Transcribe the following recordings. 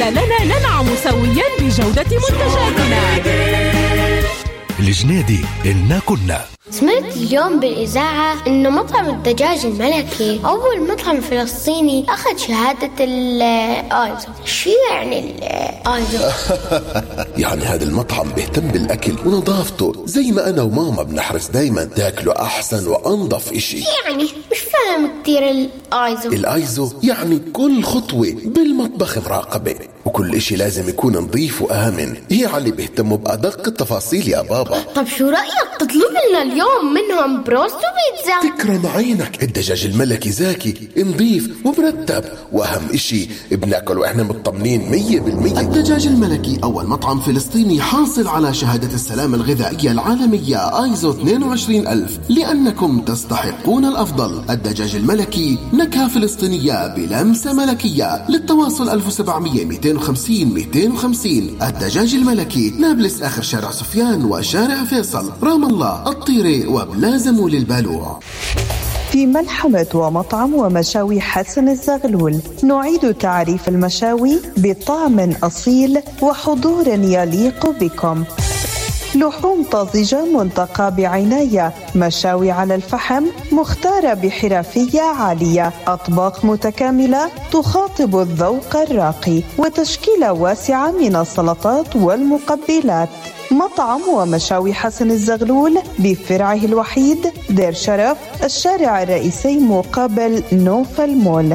لنا ننعم سويا بجودة منتجاتنا. الجنيدي إلنا كنا. سمعت اليوم بالإذاعة إنه مطعم الدجاج الملكي أول مطعم فلسطيني أخذ شهادة الآيزو. شو يعني الآيزو؟ يعني هذا المطعم بيهتم بالأكل ونظافته زي ما أنا وماما بنحرص دايما تاكله أحسن وأنظف إشي. يعني مش فاهم كتير الآيزو. الآيزو يعني كل خطوة بالمطبخ مراقبة وكل إشي لازم يكون نظيف وآمن. يعني بيهتموا بأدق التفاصيل يا بابا. طب شو رأيك تطلب لنا اليوم منهم بروست وبيتزا؟ تكرم عينك. الدجاج الملكي زاكي نظيف ومرتب وأهم إشي بناكل وإحنا مطمنين 100%. الدجاج الملكي أول مطعم فلسطيني حاصل على شهادة السلامة الغذائية العالمية آيزو 22000 لأنكم تستحقون الأفضل. الدجاج الملكي نكهة فلسطينية بلمسة ملكية. للتواصل 1700 250 250. الدجاج الملكي نابلس آخر شارع سفيان وشارع فيصل، رام الله، الطيري وبلازا مول البالوع. في ملحمة ومطعم ومشاوي حسن الزغلول نعيد تعريف المشاوي بطعم أصيل وحضور يليق بكم. لحوم طازجة منتقى بعناية، مشاوي على الفحم مختارة بحرفية عالية، أطباق متكاملة تخاطب الذوق الراقي، وتشكيلة واسعة من السلطات والمقبلات. مطعم ومشاوي حسن الزغلول بفرعه الوحيد دير شرف، الشارع الرئيسي مقابل نوفا المول.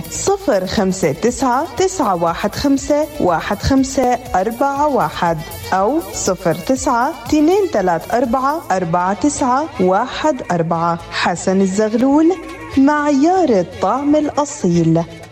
059-915-1541 أو 092344914. حسن الزغلول، معيار الطعم الأصيل.